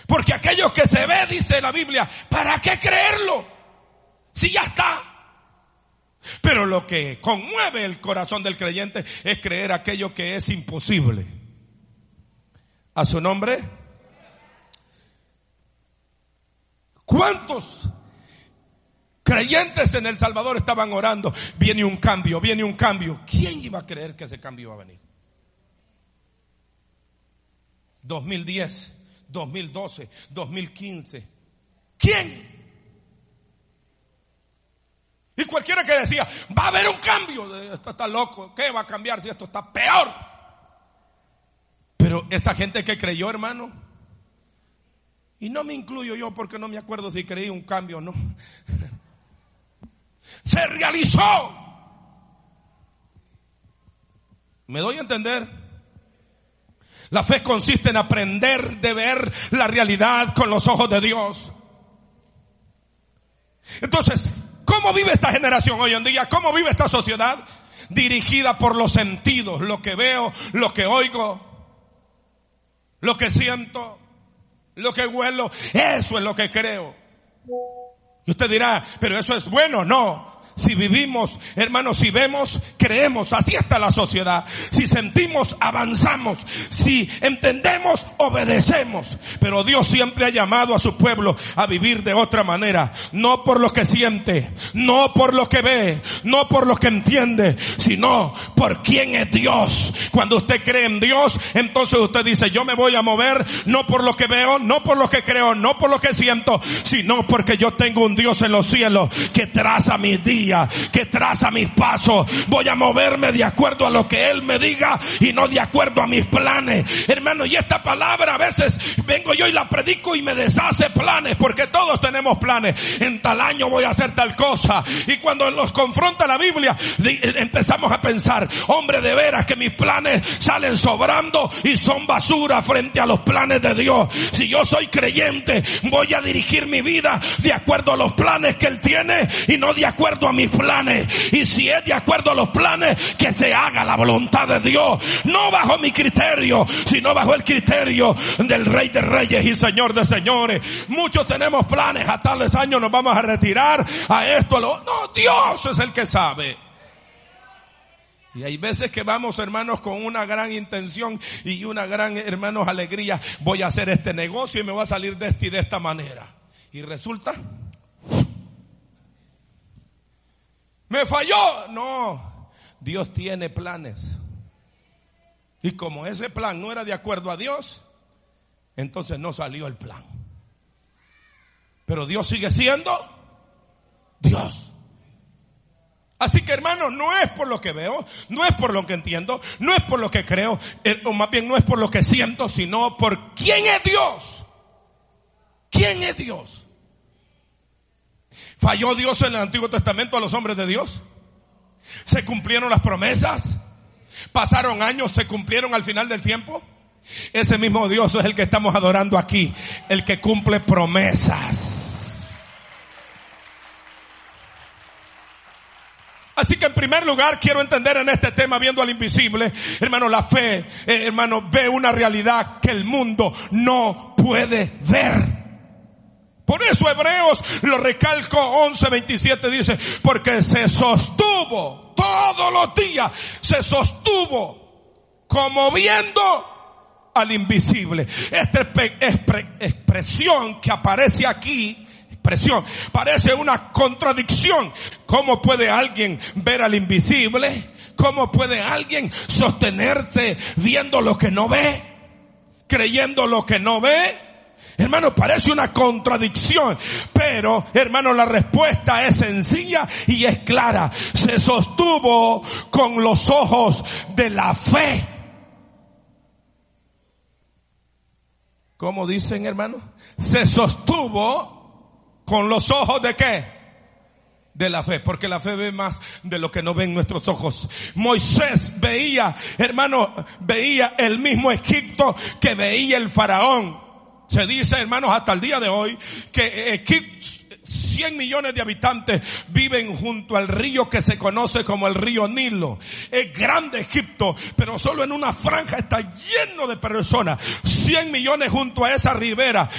Porque aquello que se ve, dice la Biblia, ¿para qué creerlo? Si ya está. Pero lo que conmueve el corazón del creyente es creer aquello que es imposible. A su nombre. ¿Cuántos creyentes en El Salvador estaban orando? Viene un cambio, viene un cambio. ¿Quién iba a creer que ese cambio iba a venir? 2010, 2012, 2015. ¿Quién? Y cualquiera que decía, va a haber un cambio. Esto está loco. ¿Qué va a cambiar si esto está peor? Pero esa gente que creyó, hermano, y no me incluyo yo porque no me acuerdo si creí un cambio o no. Se realizó. ¿Me doy a entender? La fe consiste en aprender de ver la realidad con los ojos de Dios. Entonces, ¿cómo vive esta generación hoy en día? ¿Cómo vive esta sociedad? Dirigida por los sentidos, lo que veo, lo que oigo, lo que siento, lo que huelo. Eso es lo que creo. Y usted dirá, pero eso es bueno. No. Si vivimos, hermanos, si vemos, creemos. Así está la sociedad. Si sentimos, avanzamos. Si entendemos, obedecemos. Pero Dios siempre ha llamado a su pueblo a vivir de otra manera. No por lo que siente, no por lo que ve, no por lo que entiende, sino por quién es Dios. Cuando usted cree en Dios, entonces usted dice, yo me voy a mover no por lo que veo, no por lo que creo, no por lo que siento, sino porque yo tengo un Dios en los cielos que traza mis días, que traza mis pasos. Voy a moverme de acuerdo a lo que Él me diga y no de acuerdo a mis planes. Hermano, y esta palabra a veces vengo yo y la predico y me deshace planes, porque todos tenemos planes. En tal año voy a hacer tal cosa. Y cuando nos confronta la Biblia, empezamos a pensar, hombre, de veras que mis planes salen sobrando y son basura frente a los planes de Dios. Si yo soy creyente, voy a dirigir mi vida de acuerdo a los planes que Él tiene y no de acuerdo a mis planes. Y si es de acuerdo a los planes, que se haga la voluntad de Dios, no bajo mi criterio, sino bajo el criterio del Rey de Reyes y Señor de Señores. Muchos tenemos planes, a tales años nos vamos a retirar, a esto, a lo... No, Dios es el que sabe. Y hay veces que vamos, hermanos, con una gran intención y una gran, hermanos, alegría. Voy a hacer este negocio y me voy a salir de esta y de esta manera. Y resulta, ¿me falló? No, Dios tiene planes. Y como ese plan no era de acuerdo a Dios, entonces no salió el plan. Pero Dios sigue siendo Dios. Así que, hermanos, no es por lo que veo, no es por lo que entiendo, no es por lo que creo, o más bien no es por lo que siento, sino por quién es Dios. ¿Quién es Dios? ¿Falló Dios en el Antiguo Testamento a los hombres de Dios? ¿Se cumplieron las promesas? ¿Pasaron años? ¿Se cumplieron al final del tiempo? Ese mismo Dios es el que estamos adorando aquí, el que cumple promesas. Así que en primer lugar quiero entender en este tema, viendo al invisible, hermano, la fe, hermano, ve una realidad que el mundo no puede ver. Por eso Hebreos, lo recalco, 11:27 dice, porque se sostuvo todos los días, se sostuvo como viendo al invisible. Esta expresión que aparece aquí, parece una contradicción. ¿Cómo puede alguien ver al invisible? ¿Cómo puede alguien sostenerse viendo lo que no ve? Creyendo lo que no ve. Hermano, parece una contradicción, pero, hermano, la respuesta es sencilla y es clara. Se sostuvo con los ojos de la fe. ¿Cómo dicen, hermano? Se sostuvo con los ojos de ¿qué? De la fe, porque la fe ve más de lo que no ven nuestros ojos. Moisés veía, hermano, veía el mismo Egipto que veía el faraón. Se dice, hermanos, hasta el día de hoy que Egipto, 100 millones de habitantes viven junto al río que se conoce como el río Nilo. Es grande Egipto, pero solo en una franja está lleno de personas. 100 millones junto a esa ribera.